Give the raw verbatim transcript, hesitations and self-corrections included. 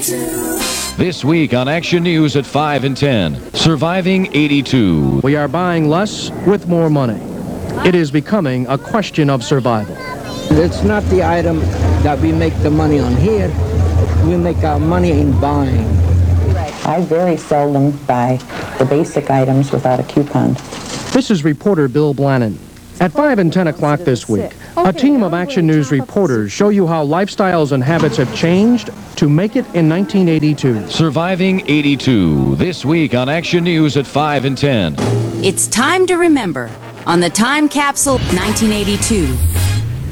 eighty-two. This week on Action News at five and ten, Surviving eighty-two. We are buying less with more money. It is becoming a question of survival. It's not the item that we make the money on here. We make our money in buying. I very seldom buy the basic items without a coupon. This is reporter Bill Blannon. At five and ten o'clock this week, a team of Action News reporters show you how lifestyles and habits have changed to make it in nineteen eighty-two. Surviving eighty-two. This week on Action News at five and ten. It's time to remember on the Time Capsule nineteen eighty-two.